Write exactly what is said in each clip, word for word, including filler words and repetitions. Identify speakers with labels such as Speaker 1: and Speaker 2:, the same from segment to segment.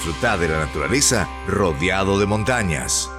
Speaker 1: disfrutá de la naturaleza rodeado de montañas.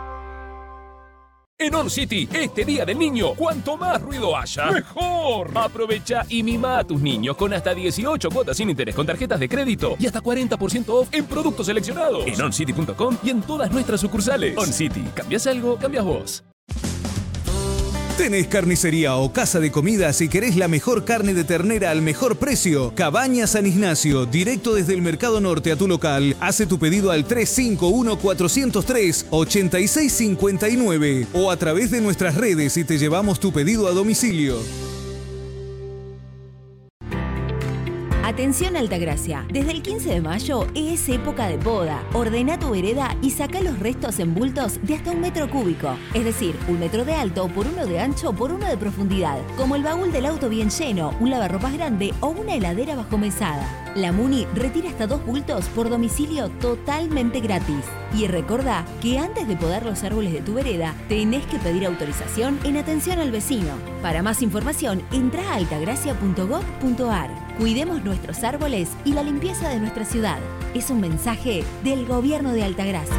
Speaker 2: En On City, este Día del Niño, cuanto más ruido haya, ¡mejor! Aprovecha y mima a tus niños con hasta dieciocho cuotas sin interés con tarjetas de crédito y hasta cuarenta por ciento off en productos seleccionados. En on city punto com y en todas nuestras sucursales. On City, ¿cambias algo? Cambias vos.
Speaker 3: ¿Tenés carnicería o casa de comidas y querés la mejor carne de ternera al mejor precio? Cabaña San Ignacio, directo desde el Mercado Norte a tu local. Hace tu pedido al tres cinco uno, cuatro cero tres, ocho seis cinco nueve o a través de nuestras redes y te llevamos tu pedido a domicilio.
Speaker 4: Atención Altagracia, desde el quince de mayo es época de poda. Ordena tu vereda y saca los restos en bultos de hasta un metro cúbico. Es decir, un metro de alto por uno de ancho por uno de profundidad. Como el baúl del auto bien lleno, un lavarropas grande o una heladera bajo mesada. La Muni retira hasta dos bultos por domicilio totalmente gratis. Y recordá que antes de podar los árboles de tu vereda, tenés que pedir autorización en Atención al Vecino. Para más información, entra a altagracia punto gob punto ar. Cuidemos nuestros árboles y la limpieza de nuestra ciudad. Es un mensaje del Gobierno de Altagracia.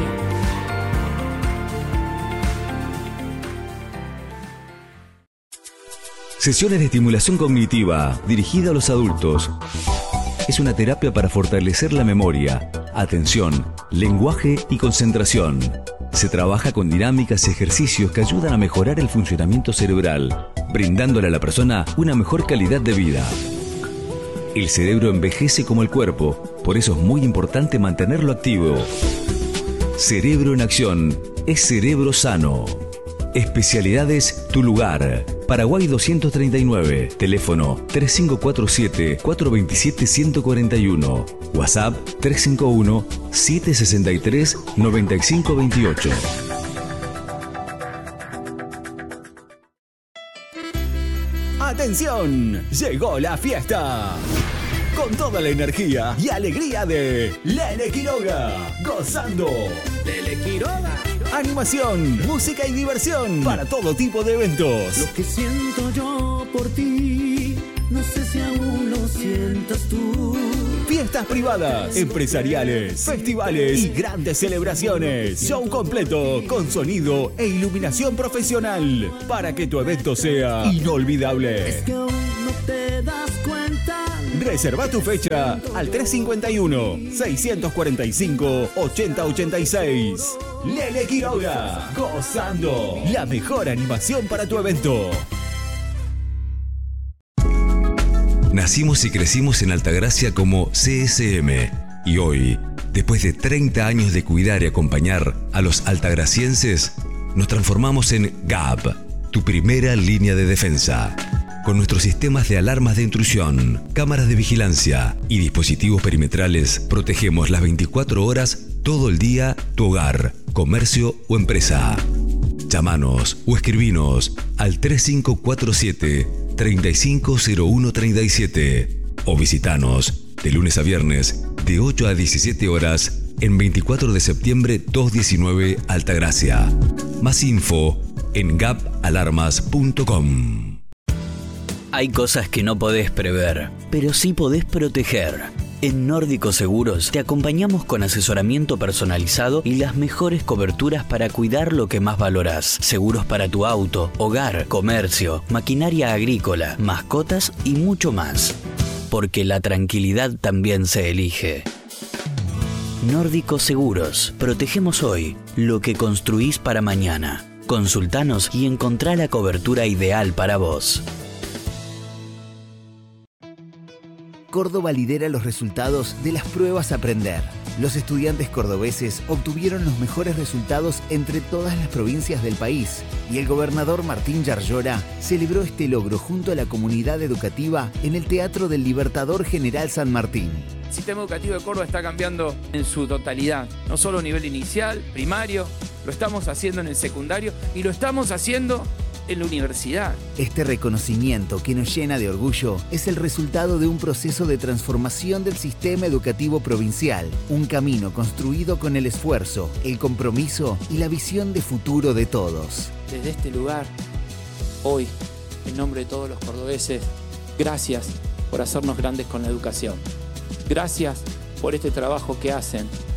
Speaker 5: Sesiones de estimulación cognitiva dirigida a los adultos. Es una terapia para fortalecer la memoria, atención, lenguaje y concentración. Se trabaja con dinámicas y ejercicios que ayudan a mejorar el funcionamiento cerebral, brindándole a la persona una mejor calidad de vida. El cerebro envejece como el cuerpo, por eso es muy importante mantenerlo activo. Cerebro en Acción es cerebro sano. Especialidades Tu Lugar. Paraguay doscientos treinta y nueve. Teléfono tres cinco cuatro siete, cuatro dos siete, uno cuatro uno. WhatsApp tres cinco uno, siete seis tres, nueve cinco dos ocho.
Speaker 6: ¡Atención! Llegó la fiesta. Con toda la energía y alegría de Lele Quiroga. Gozando. Lele Quiroga. Animación, música y diversión para todo tipo de eventos.
Speaker 7: Lo que siento yo por ti, no sé si aún lo sientas tú.
Speaker 6: Fiestas privadas, empresariales, festivales y grandes celebraciones. Show completo con sonido e iluminación profesional para que tu evento sea inolvidable.
Speaker 7: Es que aún no te das cuenta.
Speaker 6: Reserva tu fecha al tres cinco uno, seis cuatro cinco, ocho cero ocho seis. Lele Quiroga, gozando la mejor animación para tu evento.
Speaker 5: Nacimos y crecimos en Altagracia como C S M y hoy, después de treinta años de cuidar y acompañar a los altagracienses, nos transformamos en G A P, tu primera línea de defensa. Con nuestros sistemas de alarmas de intrusión, cámaras de vigilancia y dispositivos perimetrales, protegemos las veinticuatro horas todo el día tu hogar, comercio o empresa. Llámanos o escribinos al tres cinco cuatro siete, tres cinco cero uno tres siete o visitanos de lunes a viernes de ocho a diecisiete horas en veinticuatro de septiembre doscientos diecinueve Altagracia. Más info en gap alarmas punto com.
Speaker 8: Hay cosas que no podés prever, pero sí podés proteger. En Nórdico Seguros te acompañamos con asesoramiento personalizado y las mejores coberturas para cuidar lo que más valorás. Seguros para tu auto, hogar, comercio, maquinaria agrícola, mascotas y mucho más. Porque la tranquilidad también se elige. Nórdico Seguros. Protegemos hoy lo que construís para mañana. Consultanos y encontrá la cobertura ideal para vos.
Speaker 9: Córdoba lidera los resultados de las pruebas Aprender. Los estudiantes cordobeses obtuvieron los mejores resultados entre todas las provincias del país y el gobernador Martín Yarlora celebró este logro junto a la comunidad educativa en el Teatro del Libertador General San Martín.
Speaker 10: El sistema educativo de Córdoba está cambiando en su totalidad, no solo a nivel inicial, primario, lo estamos haciendo en el secundario y lo estamos haciendo en la universidad.
Speaker 9: Este reconocimiento que nos llena de orgullo es el resultado de un proceso de transformación del sistema educativo provincial, un camino construido con el esfuerzo, el compromiso y la visión de futuro de todos.
Speaker 10: Desde este lugar, hoy, en nombre de todos los cordobeses, gracias por hacernos grandes con la educación. Gracias por este trabajo que hacen